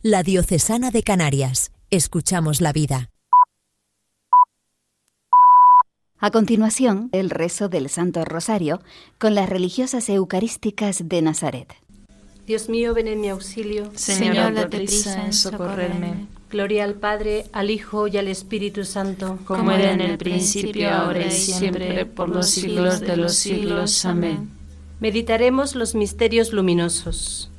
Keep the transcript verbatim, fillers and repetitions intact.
La Diocesana de Canarias. Escuchamos la vida. A continuación, el rezo del Santo Rosario con las religiosas eucarísticas de Nazaret. Dios mío, ven en mi auxilio. Señor, date prisa en socorrerme. Gloria al Padre, al Hijo y al Espíritu Santo. Como era en el principio, ahora y siempre, por los siglos de los siglos. Amén. Meditaremos los misterios luminosos.